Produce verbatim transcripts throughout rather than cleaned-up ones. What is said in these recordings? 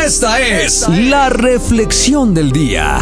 Esta es la reflexión del día.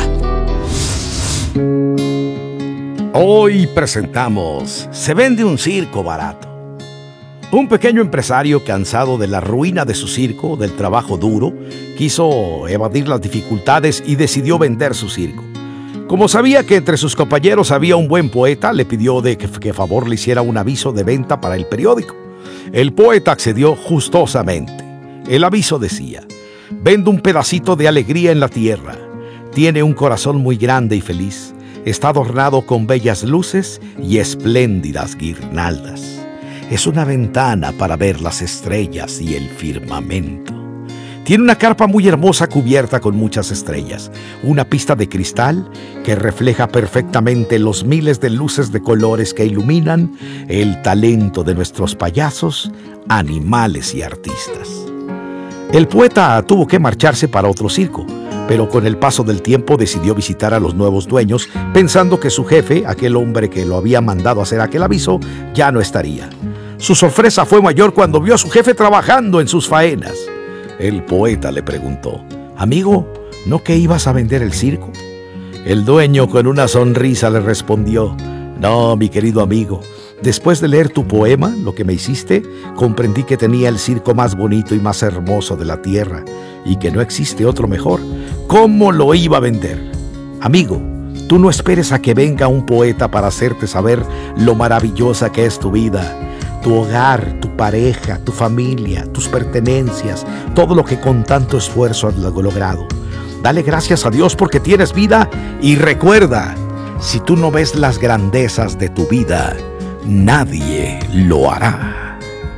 Hoy presentamos Se vende un circo barato. Un pequeño empresario, cansado de la ruina de su circo, del trabajo duro, quiso evadir las dificultades y decidió vender su circo. Como sabía que entre sus compañeros había un buen poeta, le pidió de que, que favor le hiciera un aviso de venta para el periódico. El poeta accedió gustosamente. El aviso decía: vendo un pedacito de alegría en la tierra. Tiene un corazón muy grande y feliz. Está adornado con bellas luces y espléndidas guirnaldas. Es una ventana para ver las estrellas y el firmamento. Tiene una carpa muy hermosa cubierta con muchas estrellas, una pista de cristal que refleja perfectamente los miles de luces de colores que iluminan el talento de nuestros payasos, animales y artistas. El poeta tuvo que marcharse para otro circo, pero con el paso del tiempo decidió visitar a los nuevos dueños, pensando que su jefe, aquel hombre que lo había mandado a hacer aquel aviso, ya no estaría. Su sorpresa fue mayor cuando vio a su jefe trabajando en sus faenas. El poeta le preguntó: «Amigo, ¿no que ibas a vender el circo?». El dueño, con una sonrisa, le respondió: «No, mi querido amigo, después de leer tu poema, lo que me hiciste, comprendí que tenía el circo más bonito y más hermoso de la tierra y que no existe otro mejor. ¿Cómo lo iba a vender? Amigo, tú no esperes a que venga un poeta para hacerte saber lo maravillosa que es tu vida, tu hogar, tu pareja, tu familia, tus pertenencias, todo lo que con tanto esfuerzo has logrado. Dale gracias a Dios porque tienes vida y recuerda, si tú no ves las grandezas de tu vida, nadie lo hará».